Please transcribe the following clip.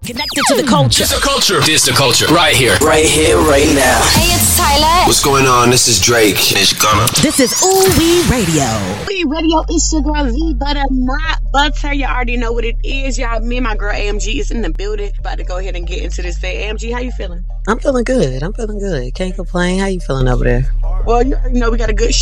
Connected to the culture. It's the culture. It's the culture. Right here. Right here, right now. Hey, it's Tyler. What's going on? This is Drake. It's Gunna. This is Ooh Wee Radio. Ooh Wee Radio, it's your girl V Butter, not Butter. You already know what it is, y'all. Me and my girl AMG is in the building. About to go ahead and get into this day. AMG, how you feeling? I'm feeling good. Can't complain. How you feeling over there? Well, you already know we got a good